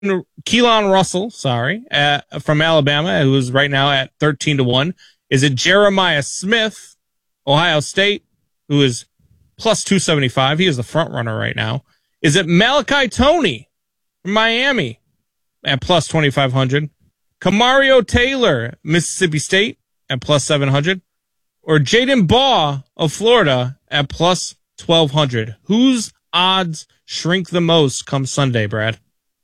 Keelan Russell, from Alabama, who is right now at 13-1. Is it Jeremiah Smith, Ohio State, who is plus 275? He is the front runner right now. Is it Malachi Toney from Miami at plus 2,500? Kamario Taylor, Mississippi State at plus 700? Or Jaden Baugh of Florida at plus 1,200? Whose odds shrink the most come Sunday, Brad?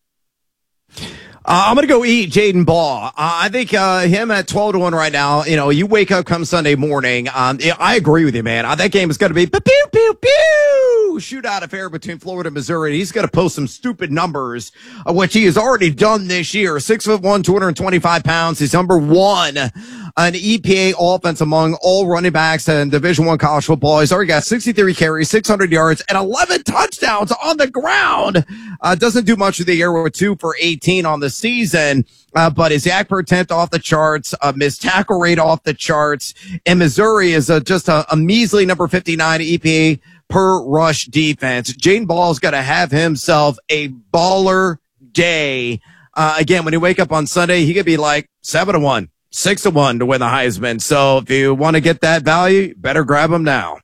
I'm going to go eat Jaden Baugh. I think him at 12-1 right now. You know, you wake up come Sunday morning. I agree with you, man. That game is going to be pew, pew, pew, shootout affair between Florida and Missouri. He's going to post some stupid numbers, which he has already done this year. 6'1", 225 pounds. He's number one an EPA offense among all running backs in Division I college football. He's already got 63 carries, 600 yards, and 11 touchdowns on the ground. Doesn't do much of the air with 2 for 18 on the season, but his yak per attempt off the charts, missed tackle rate off the charts, and Missouri is just a measly number 59 EPA per rush defense. Jaden Ball's got to have himself a baller day. Again, when you wake up on Sunday, he could be like 7-1. 6-1 to win the Heisman. So if you want to get that value, better grab him now.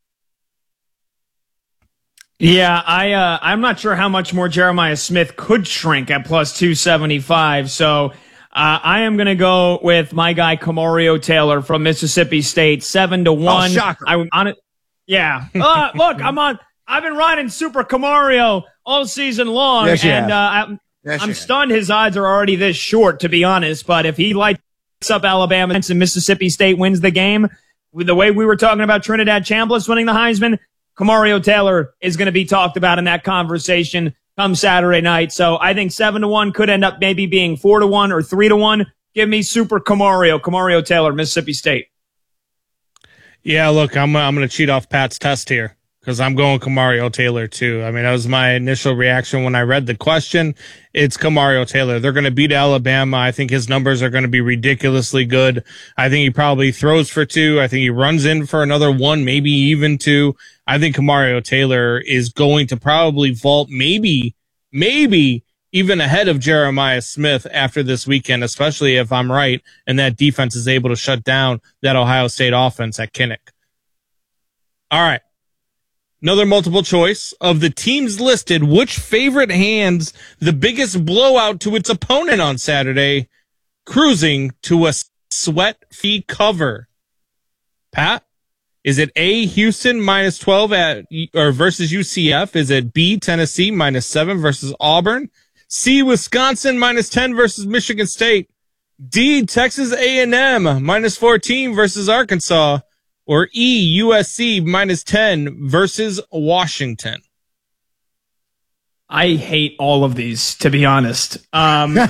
Yeah, I'm not sure how much more Jeremiah Smith could shrink at plus 275. So I am going to go with my guy Kamario Taylor from Mississippi State, 7-1. Oh, shocker. I'm on it. Yeah. Look, I've been riding Super Kamario all season long, yes, and I'm stunned his odds are already this short, to be honest. But if he lights up Alabama and Mississippi State wins the game, with the way we were talking about Trinidad Chambliss winning the Heisman, Kamario Taylor is going to be talked about in that conversation come Saturday night. So I think 7-1 could end up maybe being 4-1 or 3-1. Give me Super Kamario Taylor, Mississippi State. Yeah, look, I'm going to cheat off Pat's test here because I'm going Kamario Taylor too. I mean, that was my initial reaction when I read the question. It's Kamario Taylor. They're going to beat Alabama. I think his numbers are going to be ridiculously good. I think he probably throws for 2. I think he runs in for another 1, maybe even 2. I think Kamario Taylor is going to probably vault maybe even ahead of Jeremiah Smith after this weekend, especially if I'm right and that defense is able to shut down that Ohio State offense at Kinnick. All right. Another multiple choice of the teams listed. Which favorite hands the biggest blowout to its opponent on Saturday, cruising to a sweat-free cover? Pat, is it A, Houston minus 12 versus UCF? Is it B, Tennessee minus 7 versus Auburn? C, Wisconsin minus 10 versus Michigan State? D, Texas A&M minus 14 versus Arkansas? Or E, USC minus 10 versus Washington? I hate all of these, to be honest. Gotta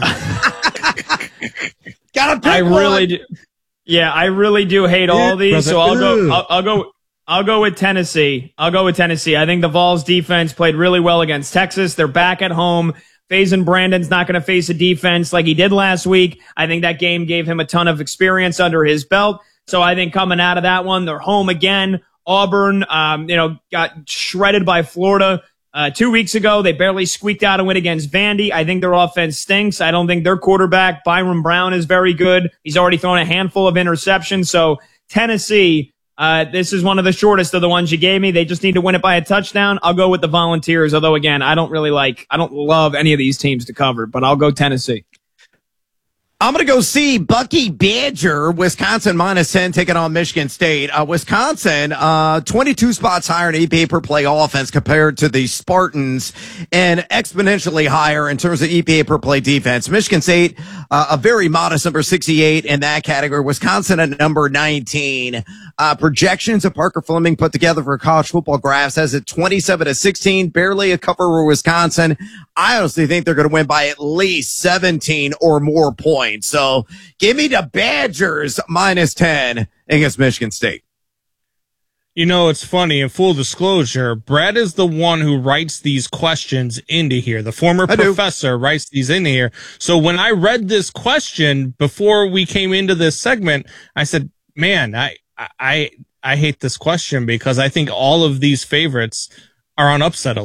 pick I one. really do. Yeah, I really do hate all of these. So I'll go with Tennessee. I think the Vols defense played really well against Texas. They're back at home. Faison Brandon's not going to face a defense like he did last week. I think that game gave him a ton of experience under his belt. So I think coming out of that one, they're home again. Auburn, got shredded by Florida 2 weeks ago. They barely squeaked out a win against Vandy. I think their offense stinks. I don't think their quarterback, Byron Brown, is very good. He's already thrown a handful of interceptions. So Tennessee, this is one of the shortest of the ones you gave me. They just need to win it by a touchdown. I'll go with the Volunteers. Although again, I don't love any of these teams to cover, but I'll go Tennessee. I'm going to go see Bucky Badger, Wisconsin minus 10, taking on Michigan State. Wisconsin, 22 spots higher in EPA per play offense compared to the Spartans, and exponentially higher in terms of EPA per play defense. Michigan State, a very modest number 68 in that category. Wisconsin at number 19. Projections that Parker Fleming put together for College Football Graphs has it 27-16, barely a cover for Wisconsin. I honestly think they're going to win by at least 17 or more points. So give me the Badgers minus 10 against Michigan State. You know, it's funny. In full disclosure, Brad is the one who writes these questions into here. The former professor writes these in here. So when I read this question before we came into this segment, I said, man, I hate this question because I think all of these favorites are on upset alert.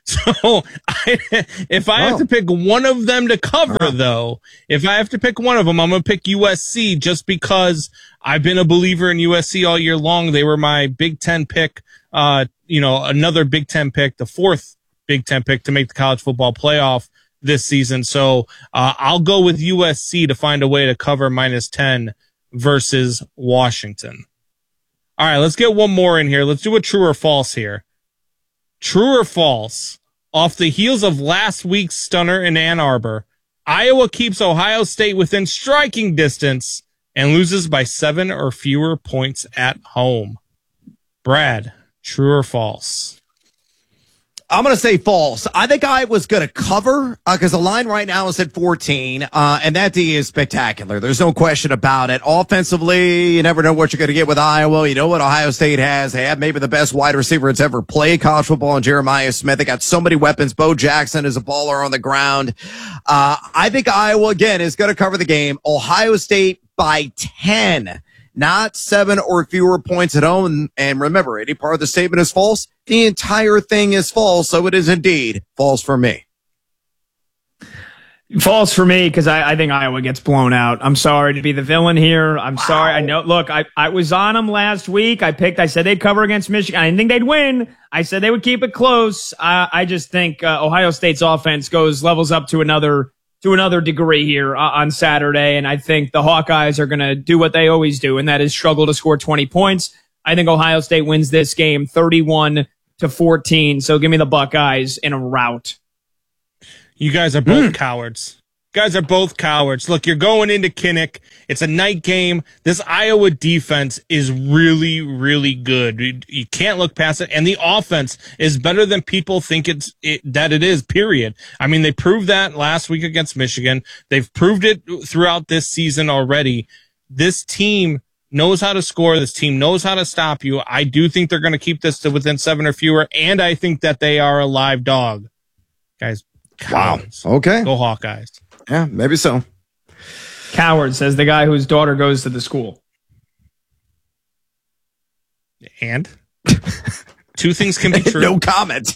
So if I have to pick one of them to cover, though, if I have to pick one of them, I'm going to pick USC just because I've been a believer in USC all year long. They were my Big Ten pick, another Big Ten pick, the fourth Big Ten pick to make the college football playoff this season. So I'll go with USC to find a way to cover -10 versus Washington. All right, let's get one more in here. Let's do a true or false here. True or false? Off the heels of last week's stunner in Ann Arbor, Iowa keeps Ohio State within striking distance and loses by 7 or fewer points at home. Brad, true or false? I'm going to say false. I think Iowa's going to cover because the line right now is at 14, and that D is spectacular. There's no question about it. Offensively, you never know what you're going to get with Iowa. You know what Ohio State has? They have maybe the best wide receiver that's ever played college football in Jeremiah Smith. They got so many weapons. Bo Jackson is a baller on the ground. I think Iowa, again, is going to cover the game. Ohio State by 10. Not 7 or fewer points at home. And remember, any part of the statement is false. The entire thing is false. So it is indeed false for me. False for me because I think Iowa gets blown out. I'm sorry to be the villain here. I'm sorry. I know. Look, I was on them last week. I said they'd cover against Michigan. I didn't think they'd win. I said they would keep it close. I just think Ohio State's offense levels up to another degree here on Saturday. And I think the Hawkeyes are going to do what they always do, and that is struggle to score 20 points. I think Ohio State wins this game 31-14. So give me the Buckeyes in a rout. You guys are both cowards. Guys are both cowards. Look, you're going into Kinnick. It's a night game. This Iowa defense is really, really good. You can't look past it. And the offense is better than people think that it is, period. I mean, they proved that last week against Michigan. They've proved it throughout this season already. This team knows how to score. This team knows how to stop you. I do think they're going to keep this to within 7 or fewer. And I think that they are a live dog. Guys, cowards. Wow. Okay. Go Hawkeyes. Yeah, maybe so. Coward, says the guy whose daughter goes to the school. And? Two things can be true. No comment.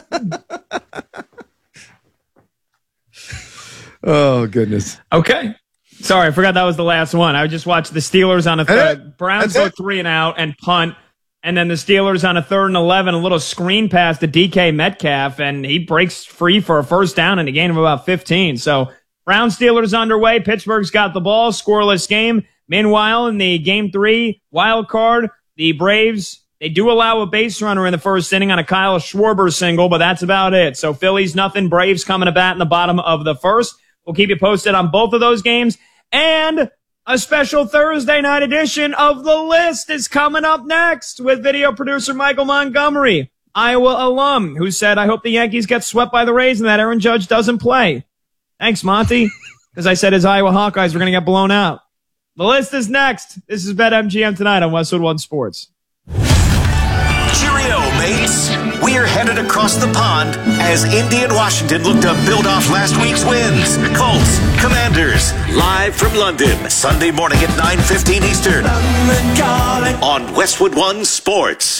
Oh, goodness. Okay. Sorry, I forgot that was the last one. I just watched the Steelers on a third. Browns go 3 and out and punt. And then the Steelers on a 3rd and 11, a little screen pass to DK Metcalf, and he breaks free for a first down and a gain of about 15. So Browns Steelers underway. Pittsburgh's got the ball. Scoreless game. Meanwhile, in the game 3 wild card, the Braves, they do allow a base runner in the first inning on a Kyle Schwarber single, but that's about it. So Phillies nothing. Braves coming to bat in the bottom of the first. We'll keep you posted on both of those games. And a special Thursday night edition of The List is coming up next with video producer Michael Montgomery, Iowa alum, who said, I hope the Yankees get swept by the Rays and that Aaron Judge doesn't play. Thanks, Monty. Because I said his Iowa Hawkeyes were going to get blown out. The List is next. This is BetMGM tonight on Westwood One Sports. Cheerio, mates. We're headed across the pond as Indy and Washington look to build off last week's wins. Colts, Commanders, live from London, Sunday morning at 9:15 Eastern on Westwood One Sports.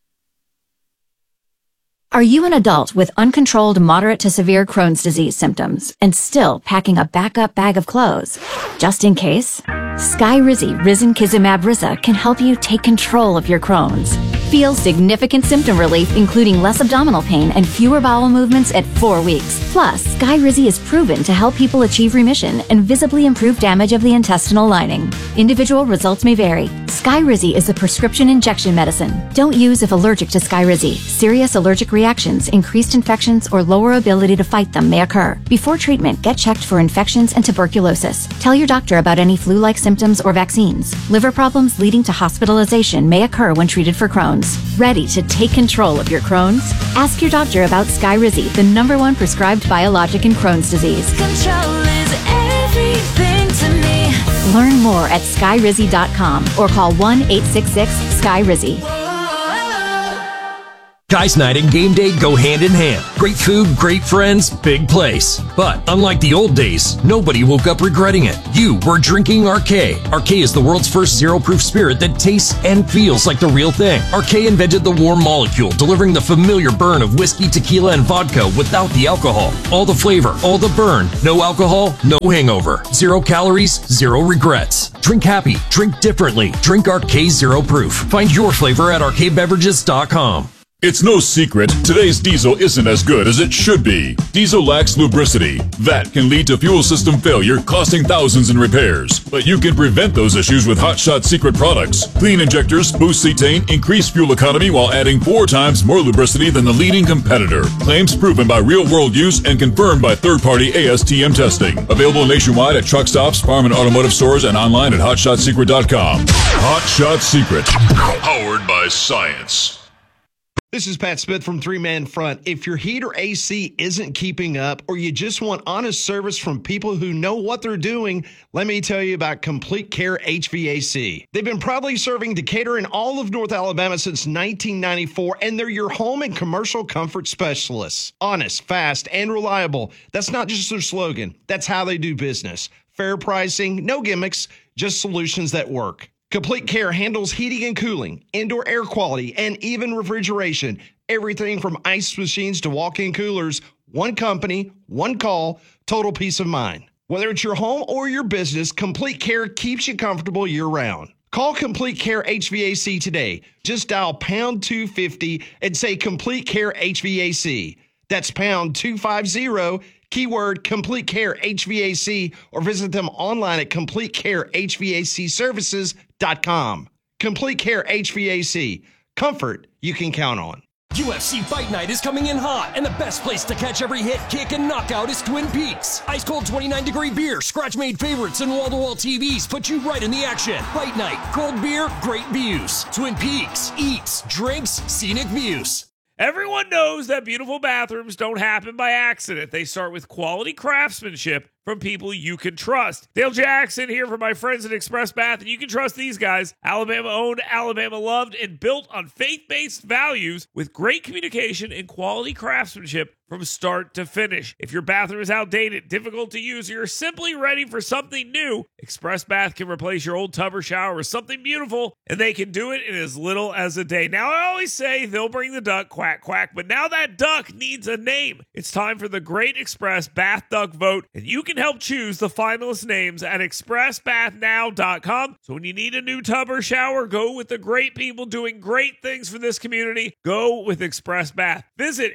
Are you an adult with uncontrolled moderate to severe Crohn's disease symptoms and still packing a backup bag of clothes? Just in case, Skyrizi Risankizumab Riza can help you take control of your Crohn's. Feel significant symptom relief, including less abdominal pain and fewer bowel movements at 4 weeks. Plus, Skyrizi is proven to help people achieve remission and visibly improve damage of the intestinal lining. Individual results may vary. Skyrizi is a prescription injection medicine. Don't use if allergic to Skyrizi. Serious allergic reactions, increased infections, or lower ability to fight them may occur. Before treatment, get checked for infections and tuberculosis. Tell your doctor about any flu-like symptoms or vaccines. Liver problems leading to hospitalization may occur when treated for Crohn's. Ready to take control of your Crohn's? Ask your doctor about Skyrizi, the #1 prescribed biologic in Crohn's disease. Control is everything to me. Learn more at skyrizi.com or call 1-866-SKYRIZI. Guys night and game day go hand in hand. Great food, great friends, big place. But unlike the old days, nobody woke up regretting it. You were drinking RK. RK is the world's first zero-proof spirit that tastes and feels like the real thing. RK invented the warm molecule, delivering the familiar burn of whiskey, tequila, and vodka without the alcohol. All the flavor, all the burn. No alcohol, no hangover. 0 calories, 0 regrets. Drink happy, drink differently. Drink RK Zero Proof. Find your flavor at rkbeverages.com. It's no secret, today's diesel isn't as good as it should be. Diesel lacks lubricity. That can lead to fuel system failure, costing thousands in repairs. But you can prevent those issues with Hot Shot Secret products. Clean injectors, boost cetane, increase fuel economy while adding 4 times more lubricity than the leading competitor. Claims proven by real-world use and confirmed by third-party ASTM testing. Available nationwide at truck stops, farm and automotive stores, and online at hotshotsecret.com. Hot Shot Secret. Powered by science. This is Pat Smith from Three Man Front. If your heat or AC isn't keeping up, or you just want honest service from people who know what they're doing, let me tell you about Complete Care HVAC. They've been proudly serving Decatur and all of North Alabama since 1994, and they're your home and commercial comfort specialists. Honest, fast, and reliable. That's not just their slogan. That's how they do business. Fair pricing, no gimmicks, just solutions that work. Complete Care handles heating and cooling, indoor air quality, and even refrigeration. Everything from ice machines to walk-in coolers. One company, one call, total peace of mind. Whether it's your home or your business, Complete Care keeps you comfortable year-round. Call Complete Care HVAC today. Just dial pound 250 and say Complete Care HVAC. That's pound 250, keyword Complete Care HVAC, or visit them online at CompleteCareHVACservices.com. Complete Care HVAC. Comfort you can count on. UFC Fight Night is coming in hot, and the best place to catch every hit, kick, and knockout is Twin Peaks. Ice cold 29-degree beer, scratch-made favorites, and wall-to-wall TVs put you right in the action. Fight Night, cold beer, great views. Twin Peaks, eats, drinks, scenic views. Everyone knows that beautiful bathrooms don't happen by accident. They start with quality craftsmanship from people you can trust. Dale Jackson here for my friends at Express Bath, and you can trust these guys. Alabama owned, Alabama loved, and built on faith-based values with great communication and quality craftsmanship from start to finish. If your bathroom is outdated, difficult to use, or you're simply ready for something new, Express Bath can replace your old tub or shower with something beautiful, and they can do it in as little as a day. Now, I always say they'll bring the duck, quack, quack, but now that duck needs a name. It's time for the Great Express Bath Duck Vote, and you can help choose the finalist names at expressbathnow.com. So when you need a new tub or shower, go with the great people doing great things for this community. Go with Express Bath. Visit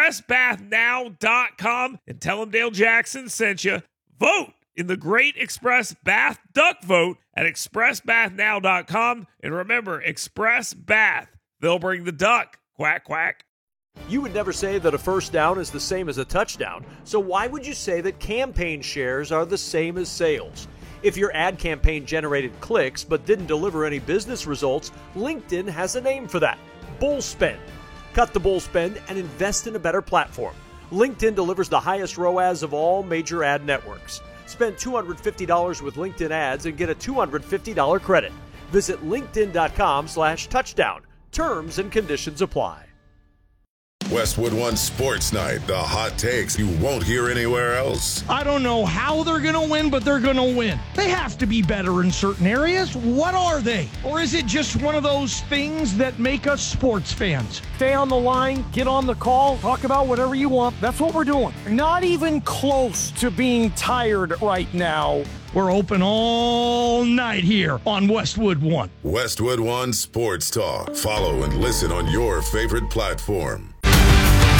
expressbathnow.com and tell them Dale Jackson sent you. Vote in the Great Express Bath Duck Vote at expressbathnow.com. And remember, Express Bath. They'll bring the duck. Quack, quack. You would never say that a first down is the same as a touchdown. So why would you say that campaign shares are the same as sales? If your ad campaign generated clicks but didn't deliver any business results, LinkedIn has a name for that. Bull spend. Cut the bull spend and invest in a better platform. LinkedIn delivers the highest ROAS of all major ad networks. Spend $250 with LinkedIn ads and get a $250 credit. Visit linkedin.com/touchdown. Terms and conditions apply. Westwood One Sports Night, the hot takes you won't hear anywhere else. I don't know how they're going to win, but they're going to win. They have to be better in certain areas. What are they? Or is it just one of those things that make us sports fans? Stay on the line, get on the call, talk about whatever you want. That's what we're doing. Not even close to being tired right now. We're open all night here on Westwood One. Westwood One Sports Talk. Follow and listen on your favorite platform.